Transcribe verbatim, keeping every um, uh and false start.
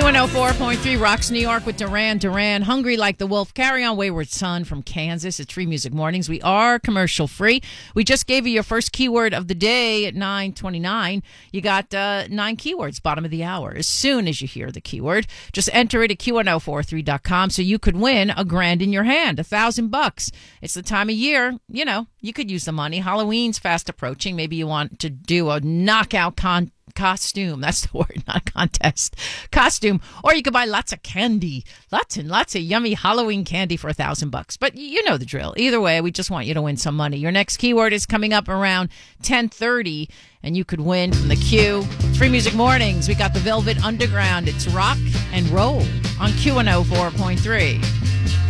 one oh four point three Rocks New York with Duran Duran. Hungry Like the Wolf. Carry On Wayward Son from Kansas. It's Free Music Mornings. We are commercial free. We just gave you your first keyword of the day at nine twenty-nine. You got uh, nine keywords, bottom of the hour. As soon as you hear the keyword, just enter it at Q one oh four three dot com so you could win a grand in your hand, a thousand bucks. It's the time of year, you know, you could use the money. Halloween's fast approaching. Maybe you want to do a knockout contest. Costume, that's the word, not a contest. Costume, or you could buy lots of candy, lots and lots of yummy Halloween candy for a thousand bucks. But you know the drill. Either way, we just want you to win some money. Your next keyword is coming up around ten thirty, and you could win from the Q. Free Music Mornings. We got the Velvet Underground. It's rock and roll on Q one oh four point three.